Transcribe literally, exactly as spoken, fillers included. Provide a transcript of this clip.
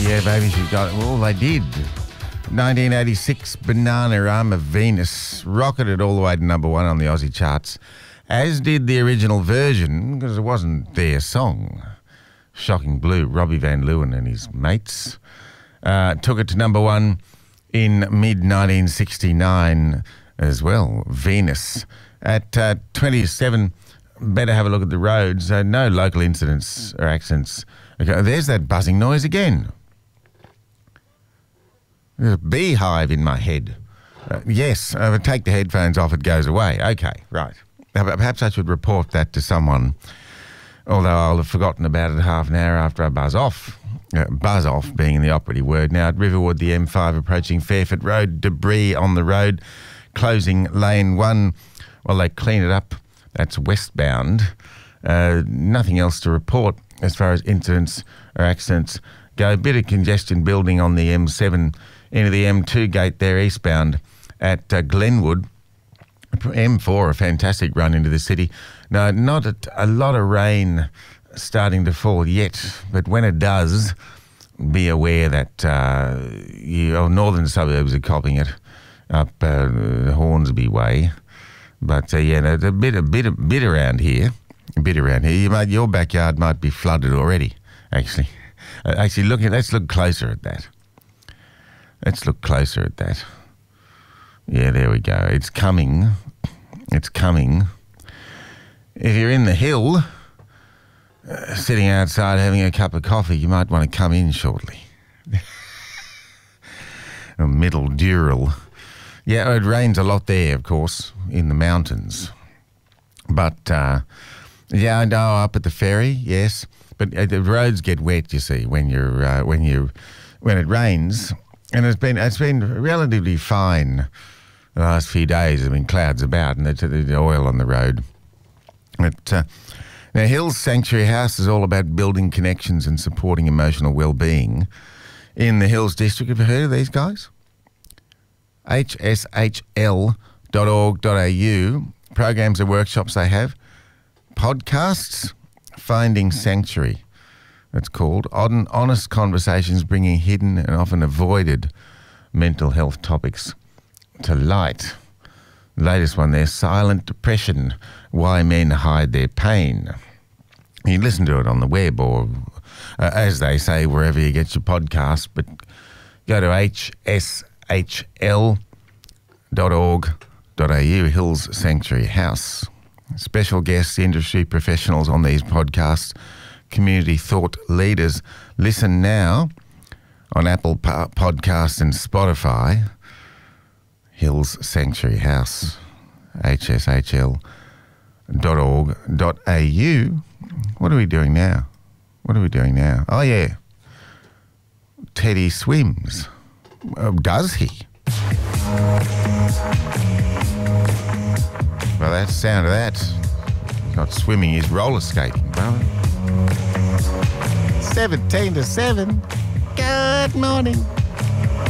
Yeah, baby, she's got it. Well, they did. nineteen eighty-six, Bananarama Venus rocketed all the way to number one on the Aussie charts, as did the original version, because it wasn't their song. Shocking Blue, Robbie Van Leeuwen and his mates, uh, took it to number one in mid nineteen sixty-nine as well. Venus. At uh, twenty-seven, better have a look at the roads. Uh, no local incidents or accidents. Okay, there's that buzzing noise again. There's a beehive in my head. Uh, yes, uh, take the headphones off, it goes away. Okay, right. Uh, perhaps I should report that to someone, although I'll have forgotten about it half an hour after I buzz off. Uh, buzz off being the operative word. Now at Riverwood, the M five approaching Fairford Road, debris on the road, closing lane one while they clean it up. That's westbound. Uh, nothing else to report as far as incidents or accidents go. A bit of congestion building on the M seven into the M two gate there eastbound at uh, Glenwood. M four, a fantastic run into the city. No, not a, a lot of rain starting to fall yet, but when it does, be aware that uh, you, oh, northern suburbs are copping it up uh, Hornsby way. But uh, yeah, there's a bit, a bit, a bit around here, a bit around here. You might, your backyard might be flooded already. Actually, uh, actually, look. Let's look closer at that. Let's look closer at that. Yeah, there we go. It's coming. It's coming. If you're in the hill, uh, sitting outside having a cup of coffee, you might want to come in shortly. Middle Dural. Yeah, it rains a lot there, of course, in the mountains. But, uh, yeah, I know up at the ferry, yes. But uh, the roads get wet, you see, when you're uh, when you when it rains. And it's been it's been relatively fine the last few days. There's been clouds about and there's the oil on the road. But, uh, now, Hills Sanctuary House is all about building connections and supporting emotional well-being in the Hills District. Have you heard of these guys? h s h l dot org dot a u. Programs and workshops they have. Podcasts, Finding Sanctuary, it's called. Odd, honest conversations bringing hidden and often avoided mental health topics to light. Latest one there, Silent Depression, Why Men Hide Their Pain. You can listen to it on the web or, uh, as they say, wherever you get your podcast, but go to h s h l dot org dot a u, Hills Sanctuary House. Special guests, industry professionals on these podcasts, community thought leaders. Listen now on Apple po- Podcasts and Spotify. Hills Sanctuary House, h s h l dot org dot a u. What are we doing now? What are we doing now? Oh, yeah. Teddy swims. Uh, does he? Well, that's the sound of that. He's not swimming, he's roller skating, brother. seventeen to seven. Good morning.